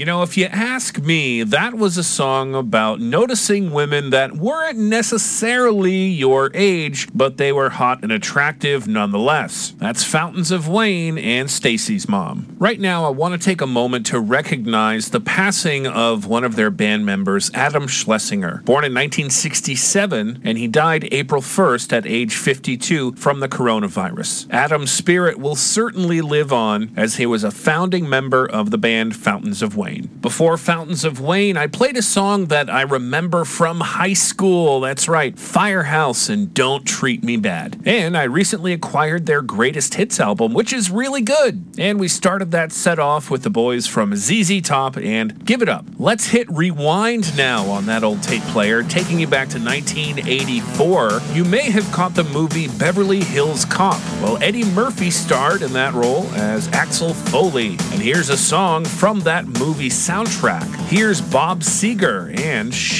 You know, if you ask me, that was a song about noticing women that weren't necessarily your age, but they were hot and attractive nonetheless. That's Fountains of Wayne and Stacy's Mom. Right now, I want to take a moment to recognize the passing of one of their band members, Adam Schlesinger. Born in 1967, and he died April 1st at age 52 from the coronavirus. Adam's spirit will certainly live on, as he was a founding member of the band Fountains of Wayne. Before Fountains of Wayne, I played a song that I remember from high school. That's right, Firehouse and Don't Treat Me Bad. And I recently acquired their greatest hits album, which is really good. And we started that set off with the boys from ZZ Top and Give It Up. Let's hit rewind now on that old tape player, taking you back to 1984. You may have caught the movie Beverly Hills Cop. Well, Eddie Murphy starred in that role as Axel Foley. And here's a song from that movie soundtrack. Here's Bob Seger and